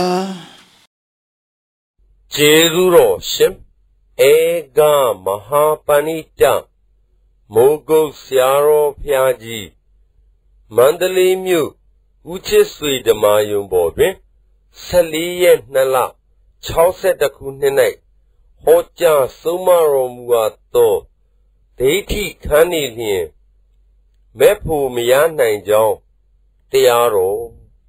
ကျေးဇူးတော်ရှင်ဧကမဟာပဏိတမိုးကုတ်ဆရာတော်ဘုရားကြီးမန္တလေးမြို့ဦးချစ်ဆွေဓမ္မယုံပေါ်တွင်14ရက်2လ62ခုနှစ်၌ဟောကြားဆုံးမတော်မူအပ်သောဒိဋ္ဌိခန်းနေလျင်မဲ့ဖို့မရနိုင်ကြောင်းတရားတော်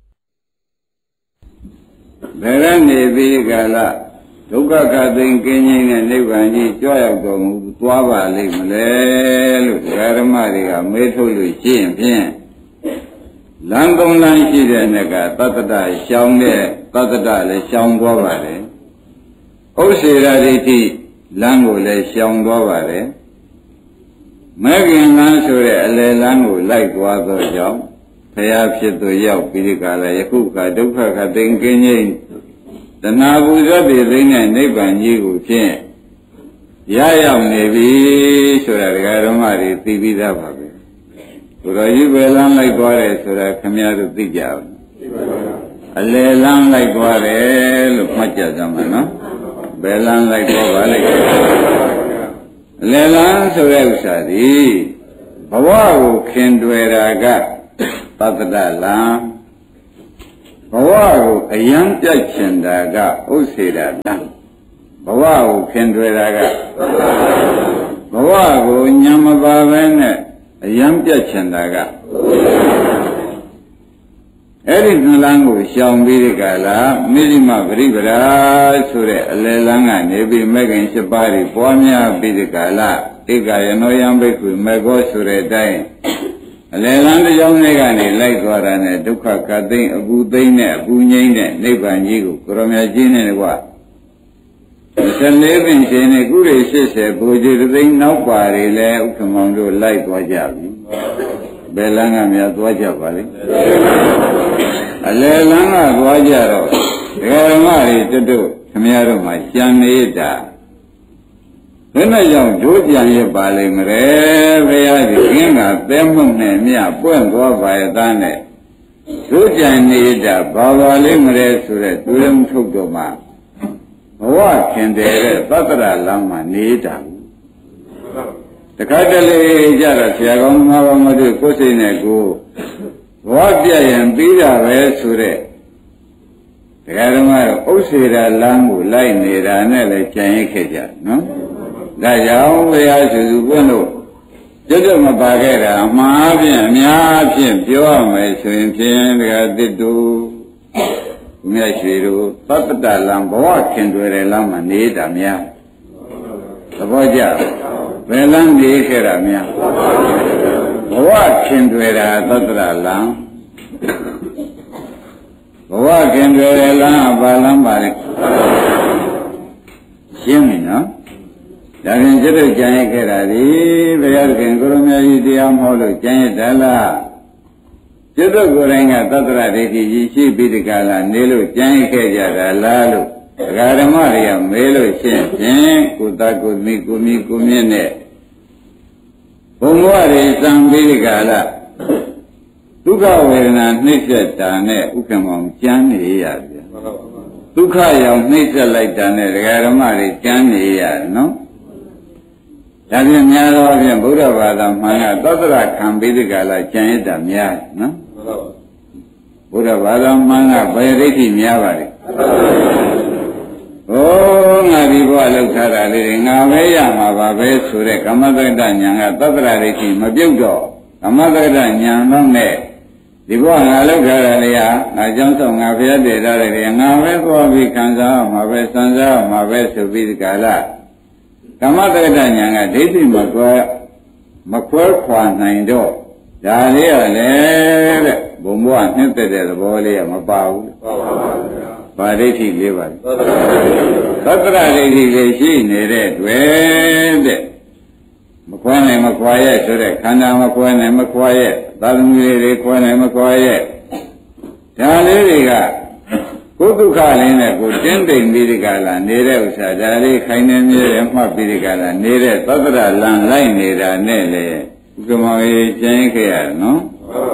ဘယ်ကနေပြီးကာလဒုက္ခကသိင်ကင်းခြင်းနဲ့နိဗ္ဗာန်ကြီးကြွရောက်တော်မူသွားပါလိမ့်မလဲလို့ဓမ္မတွေကမေးထုတ်လို့ရှိရင်ဖြင့်လမ်းသုံးလမ်းရှိတဲ့နေ့ကသတ္တတရှောင်းတဲ့သတ္တတလည်းရှောင်းသွားပါတယ်ဥစ္စေရဒိဋ္ဌိလမ်းကိုလည်းရှောင်းသွားပါတယ်မဂ္ဂင်လမ်းဆိုတဲ့အလယ်လမ်းကိုလိုက်သွားသောကြောင့်ဘုရားဖြစ်သူရောက်ပြီးဒီကလာယခုကဒုက္ခကသိင်ကင်းခြင်းတဏှာပူဇော်ပြီးသိတဲ့နိဗ္ဗာန်ကြီးကိုဖြင့်ရရောက်နေပြီဆိုတာဒကာဓမ္မတွေသိပြီးသားပါပဲဘုရားကြီးပဲလမ်းလိုက်သွားတယ်ဆိုတာခင်ဗျားတို့သိကြအောင်အလယ်လမ်းလိုက်သွားတယ်လို့မှတ်ကြကြမှာနော်ဘယ်လမ်းလိုက်သွားပါလိမ့်အလယ်လမ်းဆိုတဲ့ဥစ္စာဒီဘဝကိုခင်တွယ်တာကသတ္တလမ်းဘဝကိုအယံပြတ်ချင်တာကဥစ္စေရလမ်းဘဝကိုခင်တွယ်တာကဘဝကိုညံမပါပဲနဲ့အယံပြတ်ချင်တာကအဲ့ဒီနှလန်းကိုရှောင်ပြီးဒီကလာမိရိမပရိပရာဆိုတဲ့အလယ်လန်းကနေပြီးမဂ္ဂင်7ပါးတွေပွားများပြီးဒီကလာဧကယနောယံဘိက္ခုမေဃောဆိုတဲ့အတိုင်းအလယ်လန်းတစ်ကြောင်းလေးကနေလိုက်သွားတာနဲ့ဒုက္ခကသိမ့်အပူသိမ့်နဲ့အပူငိမ့်နဲ့နိဗ္ဗာန်ကြီးကိုကိုရမကြီးနဲ့ကွာ14ပင်ရှင်နဲ့ကုရိ80ဘူဇေသိမ့်နောက်ပါတွေလဲဥက္ကမောင်တို့လိုက်သွားကြပြီဘယ်လန်းကများသွားကြပါလိမ့်အလယ်လန်းကသွားကြတော့ဒကာဓမ္မတွေတို့ခမရတို့မှကြံနေတာဘယ်နဲ့ကြောင့်ဒုကြံရပါလိမ့်မလဲဘုရားဒီကင်းကသဲမှုန့်နဲ့မြပွင့်သွားပါရဲ့သားနဲ့ဒုကြံနေတာဘာပါလိမ့်မလဲဆိုတဲ့သူလည်းမထုတ်တော့မှဘဝခင်တယ်တဲ့သတ္တရလမ်းမှာနေတာတခါတလေကြတော့ဆရာကောင်းသမားကောင်းတို့ကိုယ်စိတ်နဲ့ကိုဘဝပြည့်ရင်ပြီးတာပဲဆိုတဲ့ဒကာဓမ္မတို့ဥစ္စေရလမ်းကိုလိုက်နေတာနဲ့လည်းကြံရခဲ့ကြနော်ဒါကြောင့်ဘုရားရှင်သူပွင့်လို့ကျွတ်မပါခဲ့တာအမှားဖြင့်အများဖြင့်ပြောရမယ်ဆိုရင်ဖြင့်ဒကာတစ်တူမြတ်ရွှေတို့သတ္တတလံဘဝခင်တွယ်တဲ့လမ်းမှာနေတာများသဘောကျဘယ်လမ်းနေခဲ့တာများဘဝခင်တွယ်တာသတ္တတလံဘဝခင်တွယ်တဲ့လမ်းအပါလမ်းပါလေရှင်းပြီနော်ဒါဖြင့်ကျွတ်ကြံရခဲ့တာဒီဘုရားခင်ကိုရမကြီးတရားမဟုတ်လို့ကြံရတာလားကျွတ်ကိုယ်တိုင်ကသတ္တရဒိဋ္ဌိကြီးရှိပြီးဒီကလာနေလို့ကြံရခဲ့ကြတာလားလို့ဒကာဓမ္မတွေကမေးလို့ရှင်းဖြင့်ကိုသားကိုမိကိုမြင့်နဲ့ဘုံဘဝတွေစံပြီးဒီကလာဒုက္ခဝေဒနာနှိမ့်ဆက်တာနဲ့ဥက္ကမောင်ကြမ်းနေရဗျာဒုက္ခရောက်နှိမ့်ဆက်လိုက်တာနဲ့ဒကာဓမ္မတွေကြမ်းနေရနော်ဒါဖြင့်များသောဖြင့်ဘုရားဘာသာမှန်ကသတ္တရခံပြီးဒီကလာကျန်ရတာများနော်ဘုရားဘာသာမှန်ကဘယ်ဒိဋ္ဌိများပါလဲဟောငါဒီဘဝလောက်ထားတာလေးငါပဲရမှာပါပဲဆိုတဲ့ကမ္မတက္ကဉာဏ်ကသတ္တရဒိဋ္ဌိမပြုတ်တော့ကမ္မတက္ကဉာဏ်တော့နဲ့ဒီဘဝငါလောက်ထားတာလေးဟာငါကြောင့်ဆောင်ငါဘုရားတည်ထားတယ်ငါပဲသွားပြီးခံစားမှာပဲစံစားမှာပဲဆိုပြီးဒီကလာကမ္မတက္ကဉာဏ်ကဒိဋ္ဌိမခွဲခွာနိုင်တော့ဒါလေးရလေတဲ့ဘုံဘဝနှစ်သက်တဲ့သဘောလေးကမပါဘူး။ဘာဒိဋ္ဌိလေးပါလဲ။သတ္တရဒိဋ္ဌိလေးရှိနေတဲ့တွေ့တဲ့မခွဲနိုင်မခွာရဲ့ဆိုတဲ့ခန္ဓာမခွဲနိုင်မခွာရဲ့သာသမီတွေခွဲနိုင်မခွာရဲ့ဒါလေးတွေကကိုယ်ဒုက္ခလေးနဲ့ကိုတင်းတိမ်ပြီးဒီကလာနေတဲ့ဥစ္စာဒါလေးခိုင်နေမြဲမှတ်ပြီးဒီကလာနေတဲ့သတ္တရလံလိုက်နေတာနဲ့လေဥက္ကမောကြီးကျင်းခဲ့ရနော်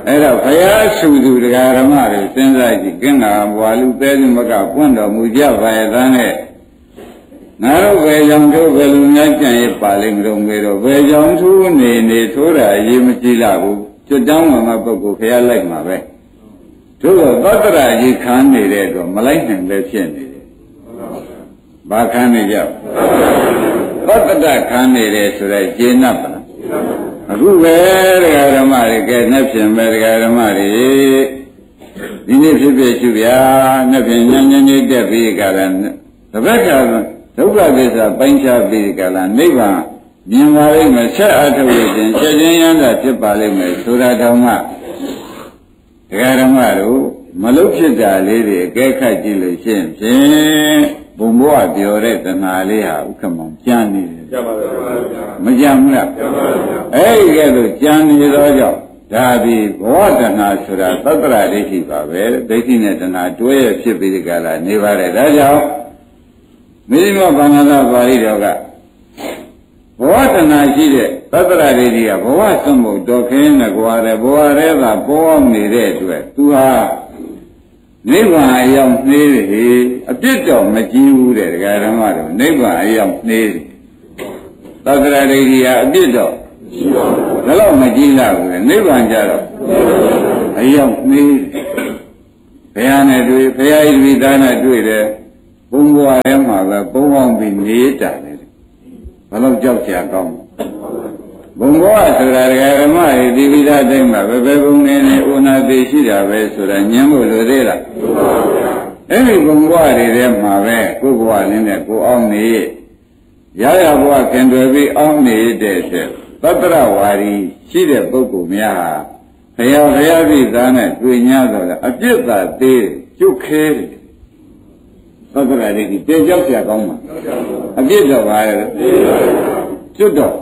အဲ့တော့ဘုရားဆူသူတရားဓမ္မတွေစဉ်းစားကြည့်ကင်းတာဘဝလူသေးသူမကပွင့်တော်မူကြပါရဲ့သားနဲ့ငါတို့ဘယ်ကြောင့်တို့ဘယ်လူများကြံ့ရပါလိမ့်မလို့ငေတော့ဘယ်ကြောင့်သူနေထိုးတာအရေးမကြီးလာဘူးကျွတ်တောင်းမှပုဂ္ဂိုလ်ဘုရားလိုက်မှာပဲတို့တော့သတ္တရာကြီးခံနေတဲ့တော့မလိုက်နိုင်ပဲဖြစ်နေတယ်ဘာခံနေကြသတ္တရခံနေတယ်ဆိုတော့ကျေနပ်ပါလားအခုပဲတရားဓမ္မတွေကဲနှက်ဖြင့်ပဲတရားဓမ္မတွေဒီနေ့ဖြစ်ဖြစ်ရှိဗျာနှက်ဖြင့်ညဉ့်ညဉ့်လေးတက်ပြီးကြလားတပတ်ကဒုက္ခသစ္စာပိုင်းခြားပြီးကြလားနိဗ္ဗာန်မြင်ပါလိမ့်မယ်ဆက်အထုတ်လို့ခြင်းချက်ချင်းရမ်းတာဖြစ်ပါလိမ့်မယ်ဆိုတာတောင်မှတရားဓမ္မတို့မလုဖြစ်တာလေးတွေအကဲခတ်ကြည့်လို့ရှိရင်ဖြင့်ဘုံဘဝပြောတဲ့တဏှာလေးဟာဥက္ကမောင်ကြမ်းနေတယ်ကြမ်းပါပါမကြမ်းဘူးလားကြမ်းပါပါအဲ့ဒီကဲလို့ကြမ်းနေတော့ကြောင့်ဒါဒီဘဝတဏှာဆိုတာသတ္တရာဒိဋ္ဌိပါပဲဒိဋ္ဌိနဲ့တဏှာတွဲရဖြစ်ပြီးဒီကလာနေပါတယ်ဒါကြောင့်မိမဘာနာသာပါဠိတော်ကဘဝတဏှာရှိတဲ့သတ္တရာဒိဋ္ဌိကဘဝသံဘုတ်တော်ခင်းနဲ့ကြွားတယ်ဘဝရဲကပေါ်အောင်နေတဲ့အတွက်သူဟာနိဗ္ဗာန်အရောက်နှေးတယ်အပြစ်တော့မကြီးဘူးတဲ့ဒကာဓမ္မတို့နိဗ္ဗာန်အရောက်နှေးတယ်သတ္တရာဒိဋ္ဌိကအပြစ်တော့ဘယ်တော့မကြီးလာဘူးလေနိဗ္ဗာန်ကြတော့အရောက်နှေးဘုရားနဲ့တွေ့ဘုရားဤသားနဲ့တွေ့တယ်ဘုံဘဝထဲမှာပဲပုံအောင်ပြီးနေတာလေဘယ်တော့ကြောက်ကြကောင်းဘုံဘဝဆိုတာဒကာဓမ္မတွေဒီဝိသတိုင်းမှာပဲဘုံနေနေဥနာသေးရှိတာပဲဆိုတာညံဖို့လိုသေးလားအဲ့ဒီဘုံဘဝတွေထဲမှာပဲကိုယ်ဘဝလေးနဲ့ကိုအောင်နေရရဘဝခင်တွယ်ပြီးအောင်နေတဲ့တဲ့သတ္တရဝါရီရှိတဲ့ပုဂ္ဂိုလ်များဟာဘုရားပြည်သားနဲ့တွေ့냐တော့လေအပြစ်သာသေးတယ်ကျုပ်ခဲတယ်သတ္တရာတွေတေကြောက်ကြကောင်းမှာအပြစ်တော့ပါရဲ့ကျွတ်တော့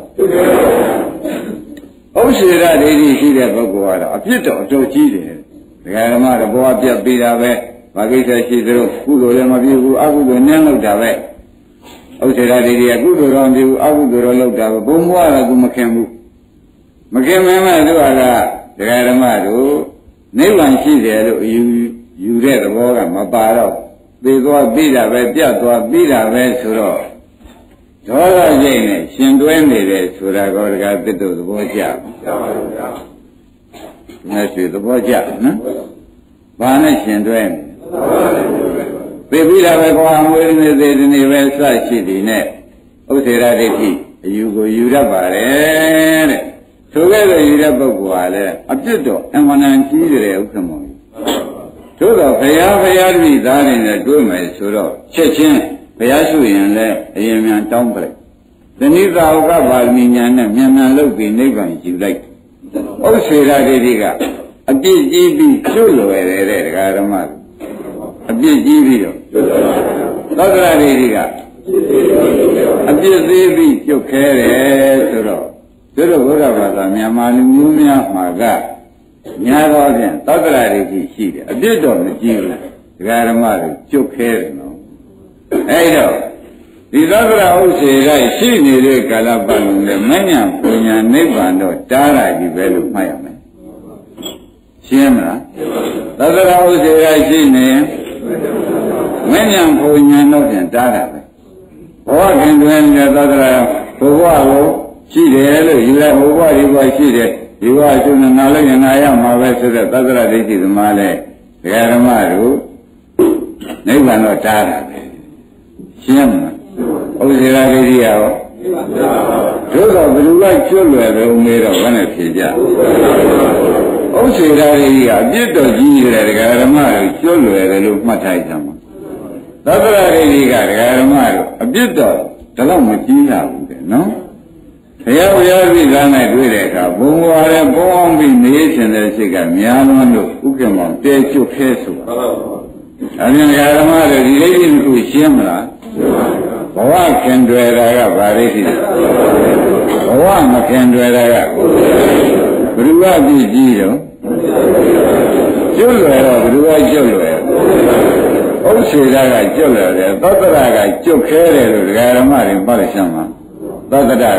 ဥစ္စေရဒိဋ္ဌိရှိတဲ့ပုဂ္ဂိုလ်ကတော့အပြစ်တော့အတော်ကြီးတယ်ဒကာဓမ္မတော့ဘဝပြတ်ပြီးတာပဲဘာကိစ္စရှိသလိုကုသိုလ်လည်းမပြုဘူးအကုသိုလ်နည်းလောက်တာပဲဥစ္စေရဒိဋ္ဌိကကုသိုလ်တော့မပြုဘူးအကုသိုလ်တော့လောက်တာပဲဘုံဘဝကသူမခင်ဘူးမခင်မင်းမဲ့သူကဒကာဓမ္မတို့နိဗ္ဗာန်ရှိတယ်လို့ယူတဲ့သဘောကမပါတော့သေသွားပြီးတာပဲပြတ်သွားပြီးတာပဲဆိုတော့ဒေါသစိတ်နဲ့ရှင်တွဲနေတယ်ဆိုတာကောတကားတစ်တို့သဘောကျပါပါဘုရား။ငါရွှေသဘောကျနော်။ဘာနဲ့ရှင်တွဲနေသိပြီးတာပဲကွာမွေးနေသေးတယ်နေပဲစရှိသည်နဲ့ဥစ္စေရဒိဋ္ဌိအယူကိုယူတတ်ပါတယ်တဲ့။ဆိုခဲ့လို့ယူတဲ့ပုဂ္ဂိုလ်ဟာလည်းအပြစ်တော့အမှန်တန်ကြီးတယ်ဥက္ကမောင်။သို့တော့ဘုရားတပည့်သားတွေနဲ့တွေ့မယ်ဆိုတော့ချက်ချင်းဘုရားရှုရင်လည်းအရင်မြန်တောင်းပလိုက်။သနိသာဝကပါဠိညာနဲ့မြန်မြန်လုပ်ပြီးနိဗ္ဗာန်ယူလိုက်။ဥစ္စေရဒိဋ္ဌိကအပြစ်ကြီးပြီးကျွလွယ်တယ်တဲ့ဒကာဓမ္မတို့အပြစ်ကြီးပြီးတော့သတ္တရာဒိဋ္ဌိကအပြစ်သေးပြီးကျွတ်ခဲတယ်ဆိုတော့ဘုရားဘာသာမြန်မာလူမျိုးများမှာကညာတော့ဖြင့်သတ္တရာဒိဋ္ဌိရှိတယ်အပြစ်တော့မကြီးဘူးဒကာဓမ္မတို့ကျွတ်ခဲတယ်နော်အဲ့တော့ဒီသတ္တရာဥစ္စေရိုက်ရှိနေတဲ့ကာလပတ်လုံးနဲ့မဉ္ဇဉ်ပညာနိဗ္ဗာန်တော့တားတာကြီးပဲလို့မှတ်ရမယ်ရှင်းမလားသတ္တရာဥစ္စေရိုက်ရှိနေမဉ္ဇဉ်ပညာတော့ပြန်တားတာပဲဘောခင်တွင်တဲ့သတ္တရာဘဝကိုရှိတယ်လို့ယူလိုက်ဘဝဒီဘဝရှိတယ်ဒီဘဝကျွန်းနာလို့နာရမှာပဲဆိုတဲ့သတ္တရာဒိဋ္ဌိသမားလဲဒကာဓမ္မတို့နိဗ္ဗာန်တော့တားတာပဲရှင်းမလားဥစ္စေရဒိဋ္ဌိရောတို့တော့ဘယ်လိုလဲကျွတ်လွယ်ပဲဦးမေးတော့ဘယ်နဲ့ဖြေကြဥစ္စေရဒိဋ္ဌိကအပြစ်တော်ကြီးတယ်ဒကာဓမ္မတို့ကျွတ်လွယ်တယ်လို့မှတ်ထားကြမှာသတ္တရာဒိဋ္ဌိကဒကာဓမ္မတို့အပြစ်တော်ဒါတော့မကြီးလာဘူးတဲ့နော်ဘုရားပြည်သားနဲ့တွေ့တဲ့အခါဘုံဘဝနဲ့ပေါင်းပြီးနေခြင်းတဲ့စိတ်ကများလွန်းလို့ဥက္ကမောင်တဲကျွတ်ခဲဆိုတာအမြင်ဒကာဓမ္မတို့ဒီဒိဋ္ဌိကိုရှင်းမလားဘဝခင်တွယ်တာကဗာရိတိဘဝမခင်တွယ်တာကဘုရားပြည့်ကြီးတော့ကျွတ်လွယ်တော့ဘုရားကျွတ်လွယ်ဥစ္စေရကကျွတ်လွယ်တယ်သတ္တရကကျွတ်ခဲတယ်လို့ဒကာဓမ္မတွေပတ်ရှင်းမှာသတ္တရက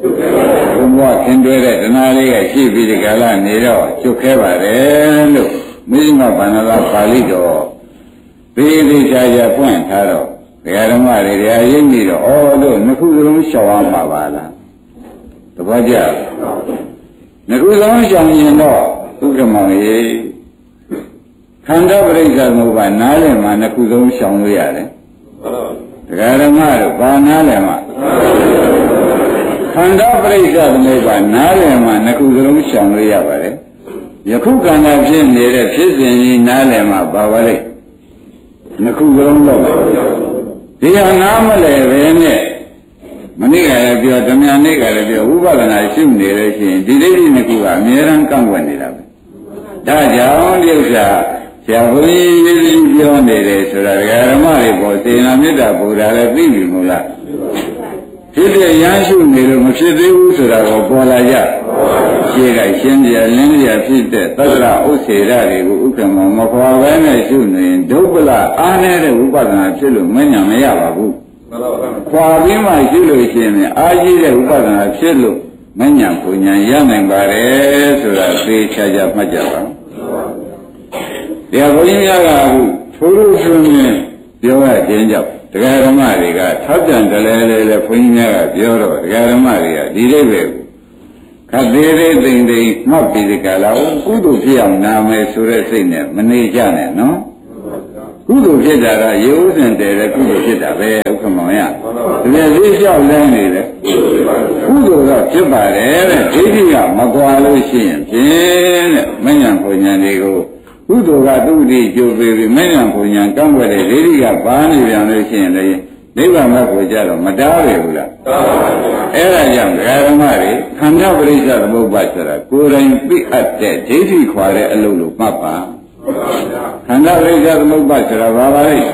ဘုံဘဝခင်တွဲတဲ့တဏှာလေးကရှိပြီးဒီကာလနေတော့ကျွတ်ခဲပါတယ်လို့မိမဗန္နလာပါဠိတော်သေးသေးချာချာဖွင့်ထားတော့ဒကာဓမ္မတွေတရားရင်းပြီးတော့အော်တို့နှစ်ခုစလုံးရှောင်ရမှာပါလားတပည့်ကြနှစ်ခုစလုံးရှောင်ရင်တော့ဥက္ကမောင်ကြီးခန္ဓာပရိစ္ဆေသမုပ္ပါနားလည်မှာနှစ်ခုစလုံးရှောင်လို့ရတယ်ဒကာဓမ္မတို့ဘာနားလည်မှာခန္ဓာပရိစ္ဆေသမုပ္ပါနားလည်မှာနှစ်ခုစလုံးရှောင်လို့ရပါတယ်ယခုခန္ဓာဖြစ်နေတဲ့ဖြစ်စဉ်ကြီးနားလည်မှာပါပါလေနှစ်ခုစလုံးတော့ဒီဟာနားမလဲပဲနဲ့မနေ့ကလည်းပြောဓမ္မနေ့ကလည်းပြောဥပဒနာရှုနေလို့ရှိရင်ဒီဒိဋ္ဌိနှစ်ခုကအမြဲတမ်းကန့်ကွက်နေတာပဲဒါကြောင့်ဒီဥစ္စာဆရာဘုန်းကြီးပြောနေတယ်ဆိုတာဓမ္မတွေပေါ်စေနာမေတ္တာဘုရားလည်းသိပြီမို့လားဖြစ်တဲ့ရမ်းရှုနေလို့မဖြစ်သေးဘူးဆိုတာကိုပေါ်လာကြရှင်းကရှင်းပြလင်းပြဖြစ်တဲ့သတ္တရဥစ္စေရတွေကိုဥက္ကမမခွာဘဲနဲ့ရှုနေရင်ဒုပ္ပလအားနေတဲ့ဝိပဿနာဖြစ်လို့မဉဏ်မရပါဘူးခွာပြီးမှရှုလို့ရှိရင်အားကြီးတဲ့ဝိပဿနာဖြစ်လို့မဉဏ်ပူဉဏ်ရနိုင်ပါတယ်ဆိုတာသိချာချာမှတ်ကြပါဒီဘုန်းကြီးများကအခုထိုးလို့ဆိုရင်ပြောရခြင်းကြောင့်တရားဓမ္မတွေကထောက်ပြန်တယ်လေဘုန်းကြီးများကပြောတော့တရားဓမ္မတွေကဒီလိုပဲခတ်သေးသေးသိမ့်သိမ့်မှတ်ပြီးဒီကလာကုသိုလ်ဖြစ်အောင်နာမယ်ဆိုတဲ့စိတ်နဲ့မနေကြနဲ့နော်ကုသိုလ်ဖြစ်တာကရိုးစင်တယ်လေကုသိုလ်ဖြစ်တာပဲဥက္ကမောင်ရဒီလိုလေးလျှောက်လန်းနေတယ်ကုသိုလ်ကဖြစ်ပါတယ်တဲ့ဒိဋ္ဌိကမကွာလို့ရှိရင်ဖြင့်တဲ့မဉ္ဇဉ်ဘုံဉဏ်တွေကိုကုသိုလ်ကသူ့ဒီကျိုးပေးပြီးမဉ္ဇဉ်ဘုံဉဏ်ကန့်ွက်တဲ့ဒိဋ္ဌိကပါနေပြန်လို့ရှိရင်လေနိဗ္ဗာန်ဘက်ကိုကြတော့မတားရဘူးလားအဲ့ဒါကြောင့်ဓမ္မတွေခန္ဓာပရိစ္ဆေသမုပ္ပါဆိုတာကိုယ်တိုင်သိအပ်တဲ့ဒိဋ္ဌိခွာတဲ့အလုပ်လို့မှတ်ပါခန္ဓာပရိစ္ဆေသမုပ္ပါဆိုတာဘာပါလဲ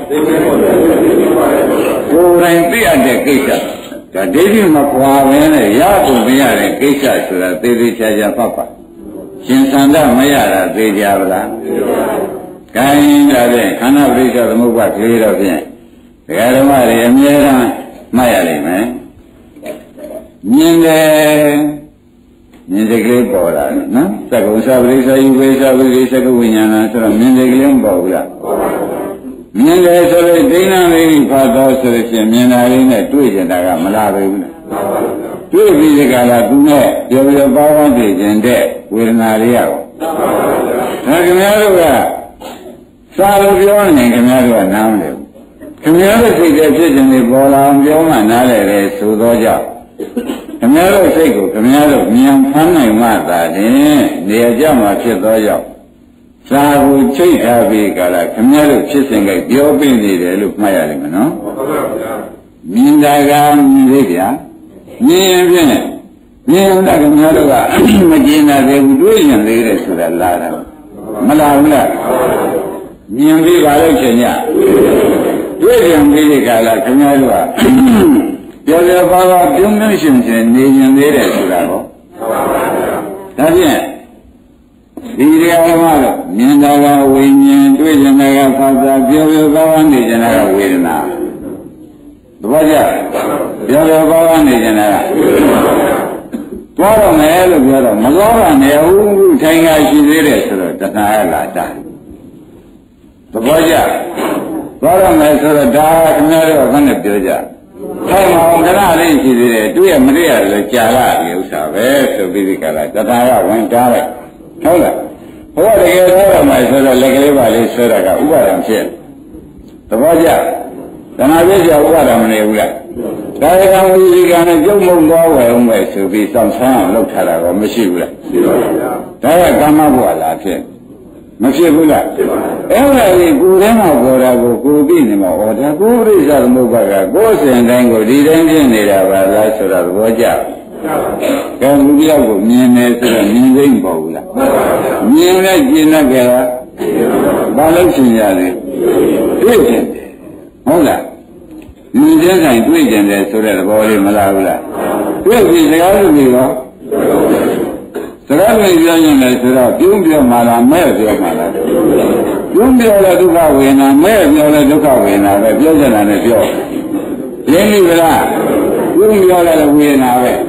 ကိုယ်တိုင်သိအပ်တဲ့ကိစ္စဒါဒိဋ္ဌိမခွာဘဲနဲ့ရဖို့မရတဲ့ကိစ္စဆိုတာသေသေးချာချာမှတ်ပါရှင်သန္တာမရတာသိကြပါလားခိုင်းတာဖြင့်ခန္ဓာပရိစ္ဆေသမုပ္ပါကလေးတော့ဖြင့်ဒကာဓမ္မတွေအမြဲတမ်းမှတ်ရလိမ့်မယ်မြင်တယ်မြင်တဲ့ကလေးပေါ်လာတယ်နော်သက္ကုသပရိစ္ဆေယုဝေသဝိရိသက္ကဝိညာဏဆိုတော့မြင်တဲ့ကလေးမပေါ်ဘူးလားမြင်တယ်ဆိုတော့ဒိဋ္ဌိလေးဖတ်တော့ဆိုလို့ရှိရင်မြင်တာလေးနဲ့တွေ့ကြတာကမလာဘူးလားတွေ့ပြီးဒီကလာသူနဲ့ပြောပြောပါးပါးသိခြင်းတဲ့ဝေဒနာလေးရောဒါခင်ဗျားတို့ကစာလို့ပြောနေခင်ဗျားတို့ကနားမလဲခင်ဗျားတို့စိတ်ရဲ့ဖြစ်ခြင်းတွေပေါ်လာအောင်ပြောမှနားလည်တယ်ဆိုတော့ကြောင့်ခင်ဗျားတို့စိတ်ကိုခင်ဗျားတို့ဉာဏ်ဖမ်းနိုင်မှသာလျှင်နေရာကျမှဖြစ်သောကြောင့်စာကိုချိတ်ထားပြီးကြလားခင်ဗျားတို့ဖြစ်စဉ်ကပြောပြနေတယ်လို့မှတ်ရတယ်မနော်မြင်တာကမြင်သေးဗျာမြင်ရင်ဖြင့်မြင်တာခင်ဗျားတို့ကမကျင်တာသေးဘူးတွေးရင်သေးတယ်ဆိုတာလာတာမလာဘူးလားမြင်ပြီးပါလို့ရှင်ညတွေ့ကြံပြီးဒီကလာခင်ဗျားတို့ကပြောပြောပါပါပြုံးမြရှင်ရှင်နေရင်သေးတယ်ဆိုတာကိုဒါဖြင့်ဒီတရားဓမ္မတော့မြင်တာကဝိညာဉ်တွေ့ကြံတာကဖာသာပြောပြောပါပါနေကြတာကဝေဒနာသဘောကျပြောပြောပါပါနေကြတာကသွားတော့မယ်လို့ပြောတော့မသွားပါနဲ့ဟုတ်ထိုင်ကရှိသေးတယ်ဆိုတော့တဏှာရလာတာသဘောကျသွားရမယ်ဆိုတော့ဒါခင်ဗျားတို့ကလည်းပြောကြထိုင်မအောင်ခဏလေးရှိသေးတယ်တွေ့ရမတွေ့ရလည်းကြာလာပြီဥစ္စာပဲဆိုပြီးဒီကလာတဏှာကဝင်တားလိုက်ဟုတ်လားဘုရားတကယ်သွားရမယ်ဆိုတော့လက်ကလေးပါလေးဆွဲတာကဥပါဒံဖြစ်သဘောကျတဏှာပြည့်ကြဥပါဒံမနေဘူးလားဒါရကံဝိဇိကံနဲ့ကြုံမုံသွားဝယ်အောင်ပဲဆိုပြီးစောင့်ဆန်းအောင်လုပ်ထားတာတော့မရှိဘူးလားရှိပါဘူးဒါကကာမဘဝလားဖြစ်မဖြစ်ဘူးလားအဲ့ဒါကြီးကိုယ်ထဲမှာပေါ်တာကိုကိုယ်ပြီးနေမှာဟောဒါကိုယ်ပြိဿသမုပ္ပါကကိုယ်စဉ်တိုင်းကိုဒီတိုင်းဖြစ်နေတာပါလားဆိုတာသဘောကျကဲလူပြောက်ကိုမြင်နေဆိုတော့မြင်သိမ့်ပေါ့ဘူးလားမြင်လဲကျင်တတ်ကြလားဘာလို့ရှင်ရလဲတွေ့ကျင်တယ်ဟုတ်လားမြင်တဲ့ဆိုင်တွေ့ကျင်တယ်ဆိုတဲ့သဘောလေးမလားဘူးလားတွေ့ပြီစကားလို့ပြီးတော့စကားတွေပြောရင်လည်းဆိုတော့ပြုံးပြောမှလားမဲ့ပြောမှလားပြုံးပြောလဲဒုက္ခဝေဒနာမဲ့ပြောလဲဒုက္ခဝေဒနာပဲပြောကြတာနဲ့ပြောရင်းပြီလားပြုံးပြောလဲဝေဒနာပဲမ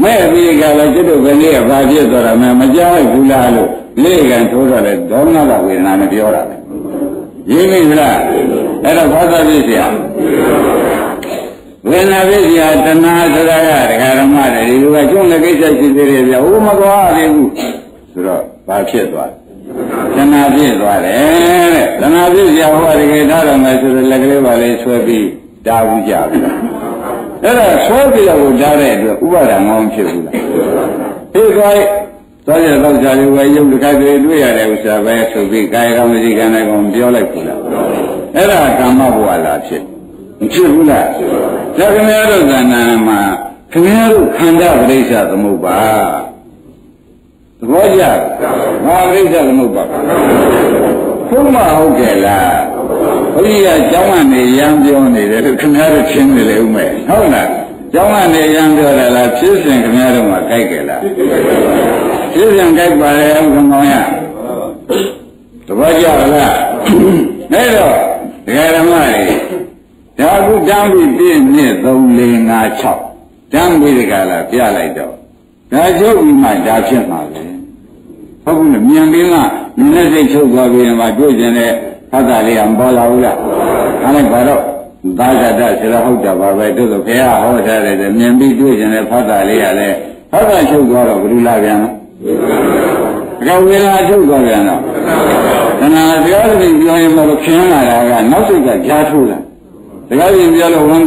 မဲ့ပြီးကလည်းကျွတ်တို့ကလေးကဘာဖြစ်သွားတာမကြားလိုက်ဘူးလားလို့လေးကန်ထိုးတော့လေဒေါမနကဝေဒနာနဲ့ပြောတာပဲရင်းမိလားအဲ့တော့ဘာသာပြည့်စရာဝေဒနာပြည့်စရာတဏှာဆိုတာကဒကာရမတွေဒီလိုကကျွန်းလည်းကိစ္စရှိသေးတယ်ဗျာဟိုမကွာသေးဘူးဆိုတော့ဘာဖြစ်သွားတဏှာပြည့်သွားတယ်တဲ့တဏှာပြည့်စရာဟောတကယ်ထားတော့မယ်ဆိုတော့လက်ကလေးပါလေးဆွဲပြီးတားဘူးကြပြီအဲ့ဒါဆွဲပြီးတော့ဓာတ်တဲ့အတွက်ဥပါဒံမအောင်ဖြစ်ဘူးလားဒီကောသောရသောဇာလေးဝဲရုပ်တစ်ခါတည်းတွေ့ရတဲ့ဥစ္စာပဲဆိုပြီးကာယကံဝစီကံနဲ့ကောင်ပြောလိုက်ဘူးလားအဲ့ဒါကာမဘဝလားဖြစ်မဖြစ်ဘူးလားဒါခင်ဗျားတို့ဇာနာမှာခင်ဗျားတို့ခန္ဓာပရိစ္ဆသမုပ္ပါသဘောကျဘာပရိစ္ဆသမုပ္ပါဘုမဟုတ်ကြလားဘုရားကျောင်းကနေရံပြောနေတယ်လို့ခင်ဗျားတို့ရှင်းနေလေဦးမယ်ဟုတ်လားကျောင်းကနေရံပြောတယ်လားဖြစ်စဉ်ခင်ဗျားတို့မှာကြိုက်ကြလားဖြစ်စဉ်ကြိုက်ပါလေအောင်ကောင်းရတပည့်ကြလားအဲ့တော့ဒကာဓမ္မတွေဒါကုတမ်းပြီးပြည့်နှစ်3 4 5 6တမ်းပြီးဒီကလာပြလိုက်တော့ဒါချုပ်ပြီးမှဒါဖြစ်မှာပဲဟုတ်ဘူးလေမြန်ပြီးမှနည်းနည်းစိတ်ချုပ်သွားပြီးမှတွေ့ကျင်တဲ့ဖတ်တာလေးကမပေါ်လာဘူးလားအဲ့ဒါဘာတော့သာဂတဆိုတော့ဟုတ်တာပါပဲတို့ဆိုခင်ဗျာဟောထားတယ်မြင်ပြီးတွေ့ကျင်တဲ့ဖတ်တာလေးကလည်းဖတ်တာချုပ်သွားတော့ဘယ်လိုလာပြန်လဲဒါကဝေလာချုပ်သွားပြန်တော့တဏှာတရားတွေပြောရင်တော့ခင်းလာတာကနောက်စိတ်ကကြားထိုးလာဒါကရင်ပြောလို့ဝန်